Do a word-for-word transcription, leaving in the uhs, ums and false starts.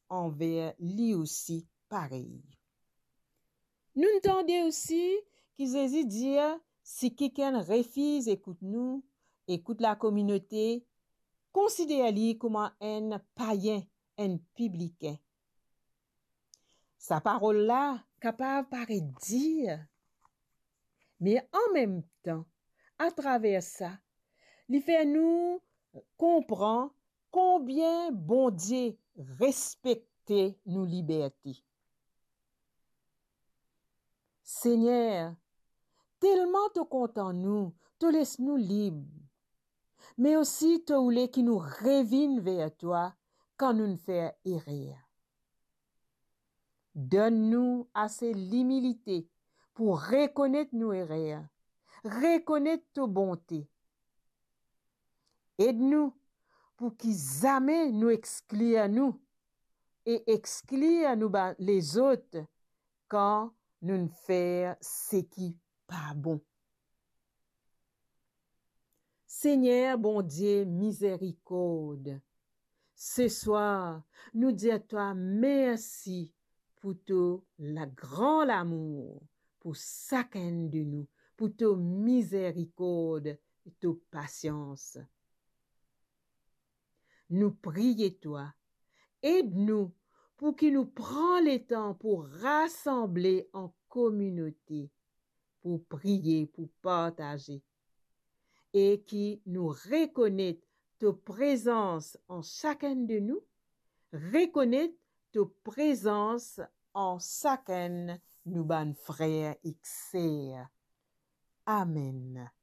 envers lui aussi pareil. Nous entendons aussi qu'ils Jésus dire, si quelqu'un refuse, écoute nous, écoute la communauté, considère-lui comme un païen, un publicain. Sa parole-là, capable paraît dire, mais en même temps, à travers ça, il fait nous comprendre combien bon Dieu respecte nos libertés. Seigneur, tellement te content nous, te laisse nous libres, mais aussi te voulais qui nous revienne vers toi quand nous nous faisons errer. Donne-nous assez l'humilité pour reconnaître nos erreurs, reconnaître ta bonté. Aide-nous pour qu'ils jamais nous excluent nous et excluent nous les autres quand nous ne faisons ce qui n'est pas bon. Seigneur, bon Dieu, miséricorde, ce soir, nous disons à toi merci pour tout le grand amour, pour chacun de nous, pour ta miséricorde et ta patience. Nous prions toi, aide-nous pour qu'il nous prenne le temps pour rassembler en communauté, pour prier, pour partager, et qui nous reconnaît ta présence en chacun de nous, reconnaître ta présence en chacun de nos frères et sœurs. Amen.